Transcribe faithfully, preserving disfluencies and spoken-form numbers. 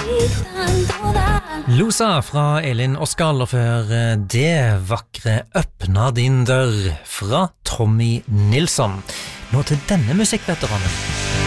Losa fra Elin Oskal, og før det vakre Øppna din dør fra Tommy Nilsson. Nå til denne musikkveteranen.